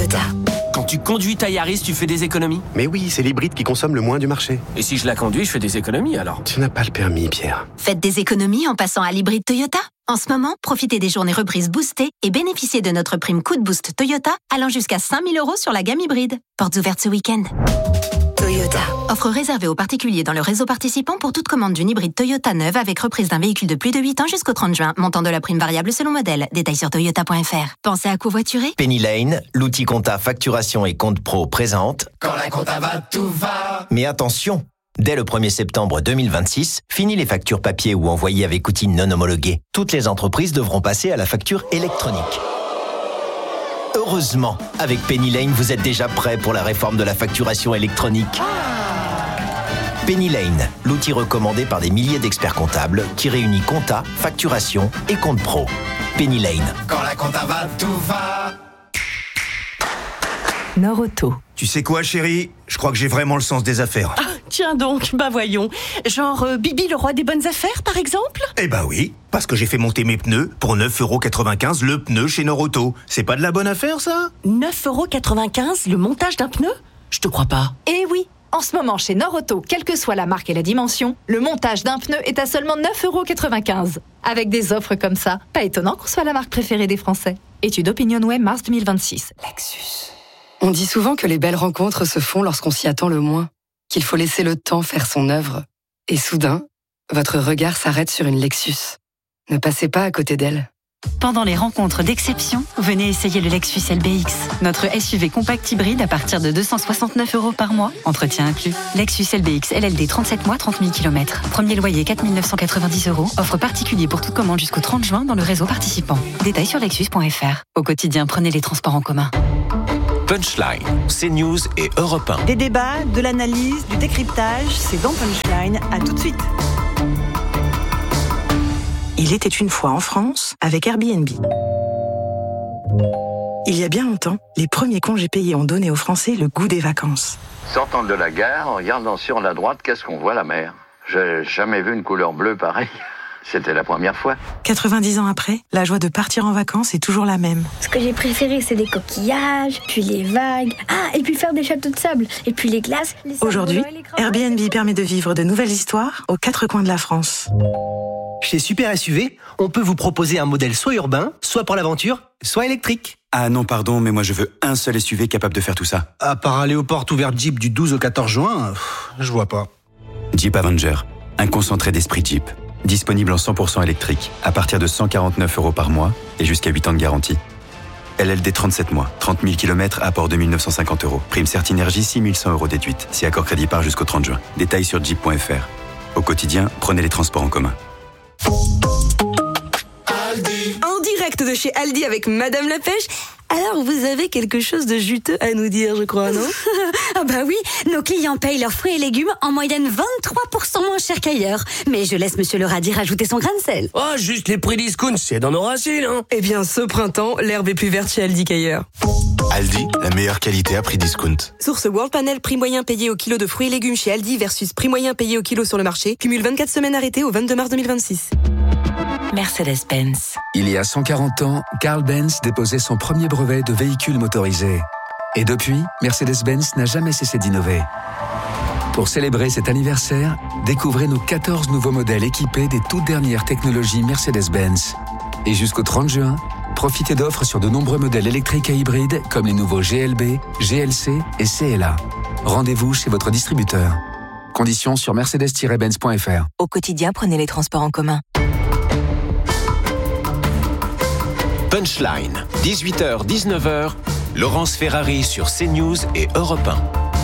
Toyota. Quand tu conduis ta Yaris, tu fais des économies? Mais oui, c'est l'hybride qui consomme le moins du marché. Et si je la conduis, je fais des économies alors? Tu n'as pas le permis, Pierre. Faites des économies en passant à l'hybride Toyota. En ce moment, profitez des journées reprises boostées et bénéficiez de notre prime Coup de Boost Toyota allant jusqu'à 5 000 € sur la gamme hybride. Portes ouvertes ce week-end. Toyota. Offre réservée aux particuliers dans le réseau participant pour toute commande d'une hybride Toyota neuve avec reprise d'un véhicule de plus de 8 ans jusqu'au 30 juin. Montant de la prime variable selon modèle. Détails sur toyota.fr. Pensez à covoiturer? Penny Lane, l'outil compta facturation et compte pro présente. Quand la compta va, tout va. Mais attention, dès le 1er septembre 2026, fini les factures papier ou envoyées avec outils non homologués. Toutes les entreprises devront passer à la facture électronique. Heureusement, avec Penny Lane, vous êtes déjà prêt pour la réforme de la facturation électronique. Penny Lane, l'outil recommandé par des milliers d'experts comptables qui réunit compta, facturation et compte pro. Penny Lane. Quand la compta va, tout va. Nord-Auto. Tu sais quoi, chérie? Je crois que j'ai vraiment le sens des affaires. Ah, tiens donc, bah voyons. Genre Bibi le roi des bonnes affaires, par exemple? Eh bah oui, parce que j'ai fait monter mes pneus pour 9,95 € le pneu chez Nord-Auto. C'est pas de la bonne affaire, ça? 9,95 € le montage d'un pneu? Je te crois pas. Eh oui, en ce moment chez Nord-Auto, quelle que soit la marque et la dimension, le montage d'un pneu est à seulement 9,95 €. Avec des offres comme ça, pas étonnant qu'on soit la marque préférée des Français. Étude OpinionWay, mars 2026. Lexus. On dit souvent que les belles rencontres se font lorsqu'on s'y attend le moins, qu'il faut laisser le temps faire son œuvre. Et soudain, votre regard s'arrête sur une Lexus. Ne passez pas à côté d'elle. Pendant les rencontres d'exception, venez essayer le Lexus LBX. Notre SUV compact hybride à partir de 269 € par mois, entretien inclus. Lexus LBX LLD 37 mois, 30 000 km. Premier loyer 4 990 €. Offre particulier pour toute commande jusqu'au 30 juin dans le réseau participant. Détails sur lexus.fr. Au quotidien, prenez les transports en commun. Punchline, CNews et Europe 1. Des débats, de l'analyse, du décryptage, c'est dans Punchline. À tout de suite. Il était une fois en France avec Airbnb. Il y a bien longtemps, les premiers congés payés ont donné aux Français le goût des vacances. Sortant de la gare, en regardant sur la droite, qu'est-ce qu'on voit? La mer. J'ai jamais vu une couleur bleue pareille. C'était la première fois. 90 ans après, la joie de partir en vacances est toujours la même. Ce que j'ai préféré, c'est les coquillages, puis les vagues. Ah, et puis faire des châteaux de sable, et puis les glaces. Aujourd'hui, Airbnb permet de vivre de nouvelles histoires aux quatre coins de la France. Chez Super SUV, on peut vous proposer un modèle soit urbain, soit pour l'aventure, soit électrique. Ah non, pardon, mais moi je veux un seul SUV capable de faire tout ça. À part aller aux portes ouvertes Jeep du 12 au 14 juin, je vois pas. Jeep Avenger, un concentré d'esprit Jeep. Disponible en 100% électrique, à partir de 149 € par mois et jusqu'à 8 ans de garantie. LLD 37 mois, 30 000 km, apport 2 950 €. Prime Certinergie, 6 100 € déduite. Si accord crédit par jusqu'au 30 juin. Détails sur jeep.fr. Au quotidien, prenez les transports en commun. En direct de chez Aldi avec Madame la Pêche. Alors, vous avez quelque chose de juteux à nous dire, je crois, non? Ah bah oui, nos clients payent leurs fruits et légumes en moyenne 23% moins cher qu'ailleurs. Mais je laisse Monsieur le radis rajouter son grain de sel. Oh, juste les prix discount, c'est dans nos racines, hein. Eh bien, ce printemps, l'herbe est plus verte chez Aldi qu'ailleurs. Aldi, la meilleure qualité à prix discount. Source World Panel, prix moyen payé au kilo de fruits et légumes chez Aldi versus prix moyen payé au kilo sur le marché. Cumule 24 semaines arrêtées au 22 mars 2026. Mercedes-Benz. Il y a 140 ans, Carl Benz déposait son premier brevet de véhicule motorisé. Et depuis, Mercedes-Benz n'a jamais cessé d'innover. Pour célébrer cet anniversaire, découvrez nos 14 nouveaux modèles équipés des toutes dernières technologies Mercedes-Benz. Et jusqu'au 30 juin, profitez d'offres sur de nombreux modèles électriques et hybrides comme les nouveaux GLB, GLC et CLA. Rendez-vous chez votre distributeur. Conditions sur mercedes-benz.fr. Au quotidien, prenez les transports en commun. Punchline, 18h-19h, Laurence Ferrari sur CNews et Europe 1.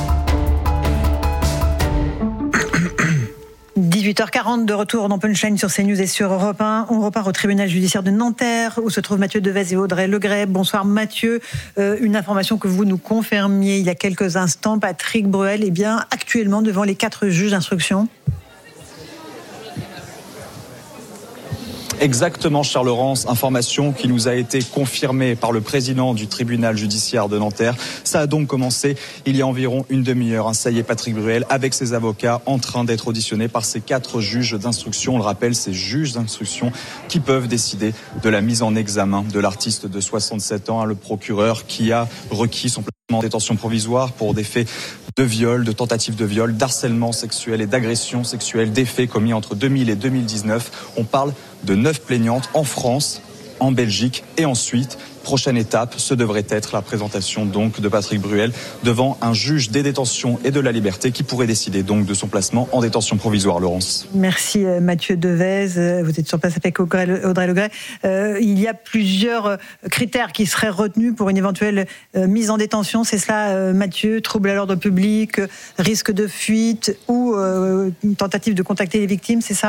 18h40 de retour dans Punchline sur CNews et sur Europe 1. On repart au tribunal judiciaire de Nanterre où se trouvent Mathieu Devez et Audrey Legreb. Bonsoir Mathieu. Une information que vous nous confirmiez il y a quelques instants. Patrick Bruel est bien actuellement devant les 4 juges d'instruction. Exactement, Charles Laurence, information qui nous a été confirmée par le président du tribunal judiciaire de Nanterre. Ça a donc commencé il y a environ une demi-heure. Ça y est, Patrick Bruel, avec ses avocats, en train d'être auditionné par ces 4 juges d'instruction. On le rappelle, ces juges d'instruction qui peuvent décider de la mise en examen de l'artiste de 67 ans, le procureur qui a requis son placement en détention provisoire pour des faits de viol, de tentative de viol, d'harcèlement sexuel et d'agression sexuelle, des faits commis entre 2000 et 2019. On parle de 9 plaignantes en France, en Belgique et ensuite, prochaine étape, ce devrait être la présentation donc de Patrick Bruel devant un juge des détentions et de la liberté qui pourrait décider donc de son placement en détention provisoire, Laurence. Merci Mathieu Devez, vous êtes sur place avec Audrey Legret. Il y a plusieurs critères qui seraient retenus pour une éventuelle mise en détention, c'est cela Mathieu, trouble à l'ordre public, risque de fuite ou tentative de contacter les victimes, c'est ça ?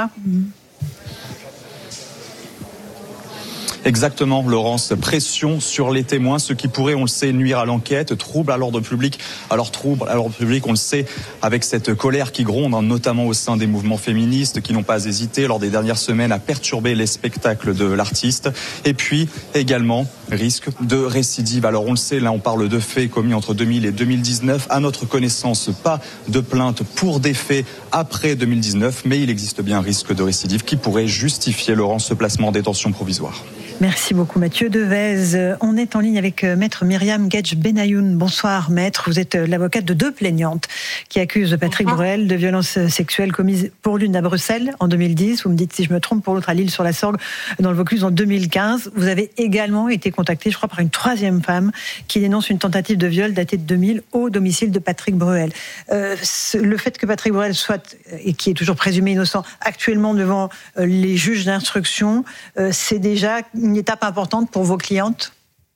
Exactement, Laurence. Pression sur les témoins, ce qui pourrait, on le sait, nuire à l'enquête. Trouble à l'ordre public. Alors, trouble à l'ordre public, on le sait, avec cette colère qui gronde, notamment au sein des mouvements féministes, qui n'ont pas hésité lors des dernières semaines à perturber les spectacles de l'artiste. Et puis, également, risque de récidive. Alors, on le sait, là, on parle de faits commis entre 2000 et 2019. À notre connaissance, pas de plainte pour des faits après 2019, mais il existe bien un risque de récidive qui pourrait justifier, Laurence, ce placement en détention provisoire. Merci beaucoup Mathieu Devez. On est en ligne avec maître Myriam Gedj Benayoun. Bonsoir maître, vous êtes l'avocate de 2 plaignantes qui accusent Patrick Bruel de violences sexuelles commises pour l'une à Bruxelles en 2010, vous me dites si je me trompe, pour l'autre à L'Isle-sur-la-Sorgue dans le Vaucluse en 2015. Vous avez également été contacté, je crois, par une 3e femme qui dénonce une tentative de viol datée de 2000 au domicile de Patrick Bruel. Le fait que Patrick Bruel soit, et qui est toujours présumé innocent, actuellement devant les juges d'instruction, c'est déjà une étape importante pour vos clientes ?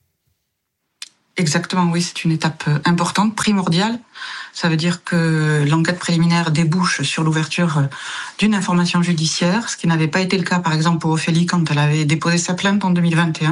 Exactement, oui, c'est une étape importante, primordiale. Ça veut dire que l'enquête préliminaire débouche sur l'ouverture d'une information judiciaire, ce qui n'avait pas été le cas, par exemple, pour Ophélie quand elle avait déposé sa plainte en 2021.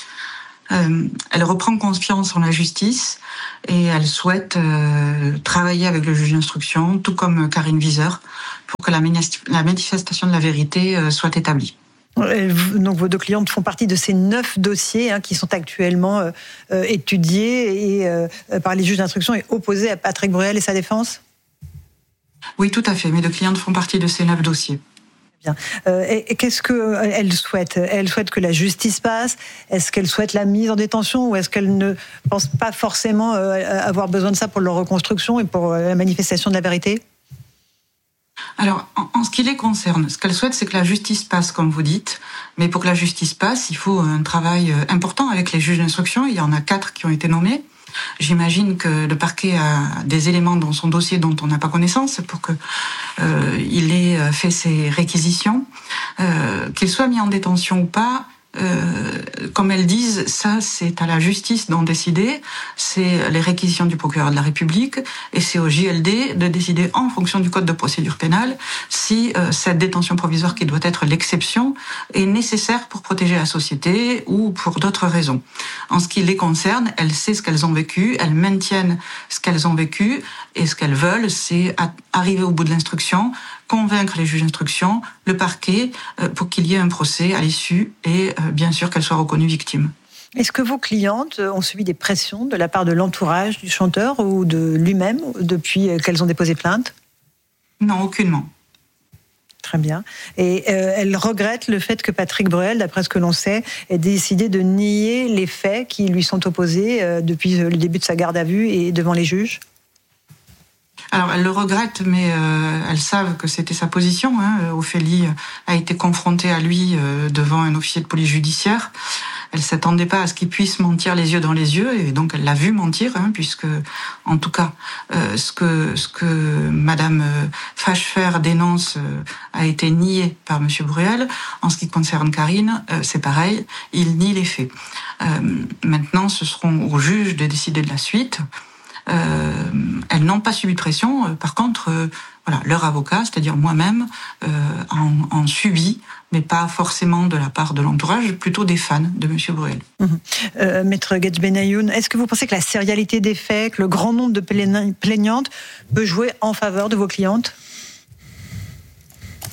Elle reprend confiance en la justice et elle souhaite travailler avec le juge d'instruction, tout comme Karine Wieser, pour que la manifestation de la vérité soit établie. Donc vos 2 clientes font partie de ces 9 dossiers qui sont actuellement étudiés et par les juges d'instruction et opposés à Patrick Bruel et sa défense ? Oui, tout à fait. Mes 2 clientes font partie de ces 9 dossiers. Bien. Et qu'est-ce qu'elle souhaite ? Elle souhaite que la justice passe ? Est-ce qu'elle souhaite la mise en détention ou est-ce qu'elle ne pense pas forcément avoir besoin de ça pour leur reconstruction et pour la manifestation de la vérité ? Alors, en ce qui les concerne, ce qu'elle souhaite, c'est que la justice passe, comme vous dites. Mais pour que la justice passe, il faut un travail important avec les juges d'instruction. Il y en a 4 qui ont été nommés. J'imagine que le parquet a des éléments dans son dossier dont on n'a pas connaissance pour que il ait fait ses réquisitions. Qu'il soit mis en détention ou pas, comme elles disent, ça c'est à la justice d'en décider, c'est les réquisitions du procureur de la République et c'est au JLD de décider en fonction du code de procédure pénale si cette détention provisoire qui doit être l'exception est nécessaire pour protéger la société ou pour d'autres raisons. En ce qui les concerne, elles savent ce qu'elles ont vécu, elles maintiennent ce qu'elles ont vécu et ce qu'elles veulent, c'est arriver au bout de l'instruction, convaincre les juges d'instruction, le parquet, pour qu'il y ait un procès à l'issue et bien sûr qu'elles soient reconnues victimes. Est-ce que vos clientes ont subi des pressions de la part de l'entourage du chanteur ou de lui-même depuis qu'elles ont déposé plainte ? Non, aucunement. Très bien. Et elles regrettent le fait que Patrick Bruel, d'après ce que l'on sait, ait décidé de nier les faits qui lui sont opposés depuis le début de sa garde à vue et devant les juges ? Alors, elles le regrettent, mais elles savent que c'était sa position. Ophélie a été confrontée à lui devant un officier de police judiciaire. Elle ne s'attendait pas à ce qu'il puisse mentir les yeux dans les yeux, et donc elle l'a vu mentir, puisque, en tout cas, ce que Madame Fachefer dénonce a été nié par Monsieur Bruel. En ce qui concerne Karine, c'est pareil, il nie les faits. Maintenant, ce seront aux juges de décider de la suite. Elles n'ont pas subi de pression. Par contre, leur avocat, c'est-à-dire moi-même, en subit, mais pas forcément de la part de l'entourage, plutôt des fans de M. Bruel. Maître Gedj Benayoun, est-ce que vous pensez que la sérialité des faits, que le grand nombre de plaignantes peut jouer en faveur de vos clientes ?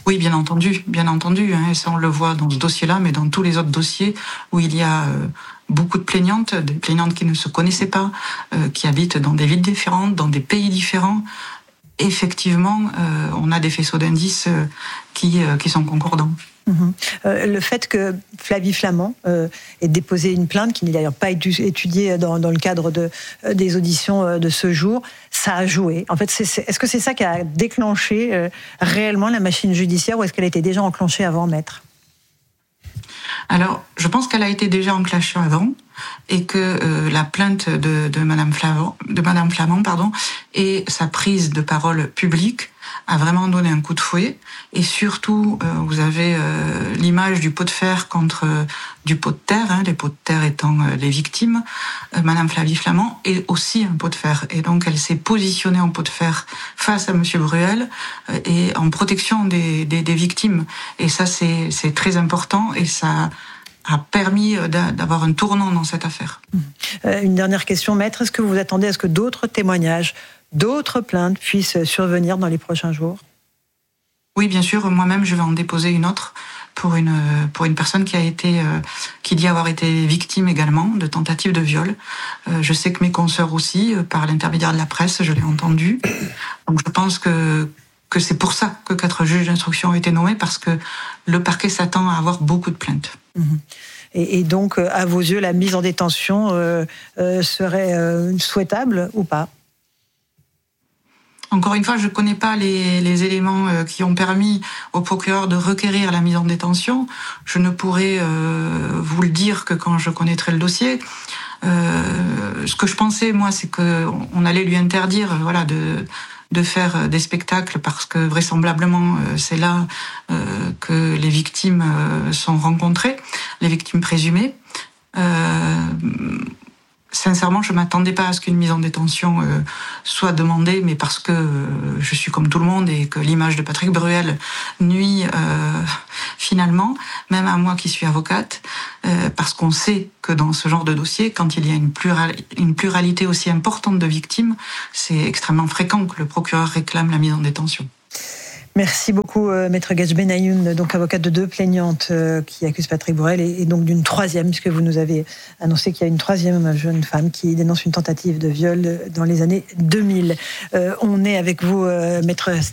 Oui, bien entendu. Hein, et ça, on le voit dans ce dossier-là, mais dans tous les autres dossiers où il y a beaucoup de plaignantes, des plaignantes qui ne se connaissaient pas, qui habitent dans des villes différentes, dans des pays différents. Effectivement, on a des faisceaux d'indices qui sont concordants. Le fait que Flavie Flament ait déposé une plainte qui n'est d'ailleurs pas étudiée dans le cadre des auditions de ce jour, ça a joué. En fait, est-ce que c'est ça qui a déclenché réellement la machine judiciaire ou est-ce qu'elle était déjà enclenchée avant, maître ? Alors, je pense qu'elle a été déjà enclenchée avant et que la plainte de Madame Flament, et sa prise de parole publique a vraiment donné un coup de fouet. Et surtout, vous avez l'image du pot de fer contre du pot de terre, hein, les pots de terre étant les victimes. Madame Flavie Flament est aussi un pot de fer. Et donc, elle s'est positionnée en pot de fer face à Monsieur Bruel et en protection des victimes. Et ça, c'est très important et ça a permis d'avoir un tournant dans cette affaire. Une dernière question, maître. Est-ce que vous attendez à ce que d'autres témoignages, d'autres plaintes puissent survenir dans les prochains jours ? Oui, bien sûr. Moi-même, je vais en déposer une autre pour une personne qui dit avoir été victime également de tentative de viol. Je sais que mes consoeurs aussi, par l'intermédiaire de la presse, je l'ai entendu. Donc je pense que c'est pour ça que 4 juges d'instruction ont été nommés, parce que le parquet s'attend à avoir beaucoup de plaintes. Et donc, à vos yeux, la mise en détention serait souhaitable ou pas ? Encore une fois, je ne connais pas les éléments qui ont permis au procureur de requérir la mise en détention. Je ne pourrais vous le dire que quand je connaîtrai le dossier. Ce que je pensais, moi, c'est qu'on allait lui interdire de faire des spectacles parce que vraisemblablement c'est là que les victimes sont rencontrées, les victimes présumées. Sincèrement, je m'attendais pas à ce qu'une mise en détention soit demandée, mais parce que je suis comme tout le monde et que l'image de Patrick Bruel nuit finalement, même à moi qui suis avocate, parce qu'on sait que dans ce genre de dossier, quand il y a une pluralité aussi importante de victimes, c'est extrêmement fréquent que le procureur réclame la mise en détention. Merci beaucoup, Maître Gage Benayoun, donc avocate de 2 plaignantes qui accusent Patrick Bruel et donc d'une 3e, puisque vous nous avez annoncé qu'il y a une 3e jeune femme qui dénonce une tentative de viol dans les années 2000. On est avec vous, Maître